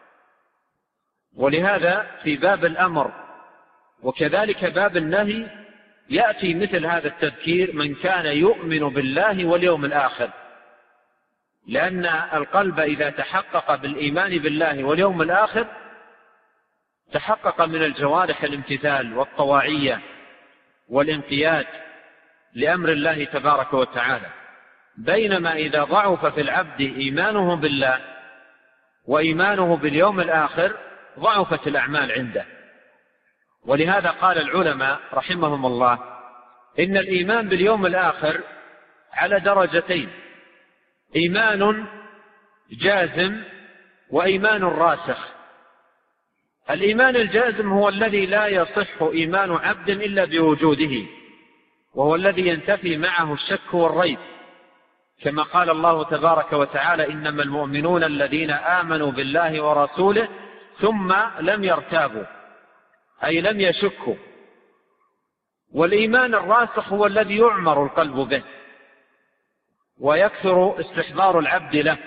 ولهذا في باب الأمر وكذلك باب النهي يأتي مثل هذا التذكير: من كان يؤمن بالله واليوم الآخر، لأن القلب إذا تحقق بالإيمان بالله واليوم الآخر تحقق من الجوارح الامتثال والطواعية والانقياد لأمر الله تبارك وتعالى. بينما إذا ضعف في العبد إيمانه بالله وإيمانه باليوم الآخر ضعفت الأعمال عنده. ولهذا قال العلماء رحمهم الله إن الإيمان باليوم الآخر على درجتين: إيمان جازم وإيمان راسخ. الإيمان الجازم هو الذي لا يصح إيمان عبد إلا بوجوده، وهو الذي ينتفي معه الشك والريب، كما قال الله تبارك وتعالى: إنما المؤمنون الذين آمنوا بالله ورسوله ثم لم يرتابوا، أي لم يشكوا. والإيمان الراسخ هو الذي يعمر القلب به ويكثر استحضار العبد له.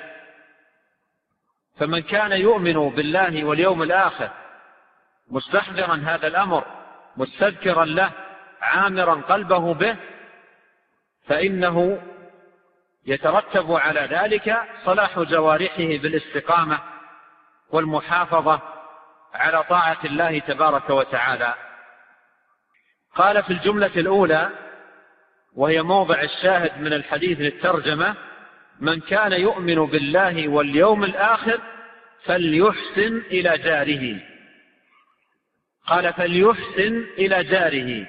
فمن كان يؤمن بالله واليوم الآخر مستحضرا هذا الأمر مستذكرا له عامرا قلبه به، فإنه يترتب على ذلك صلاح جوارحه بالاستقامة والمحافظة على طاعة الله تبارك وتعالى. قال في الجملة الأولى وهي موضع الشاهد من الحديث للترجمة: من كان يؤمن بالله واليوم الآخر فليحسن إلى جاره، قال فليحسن إلى جاره،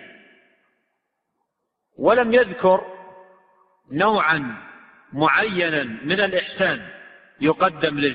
ولم يذكر نوعا معينا من الإحسان يقدم للجار.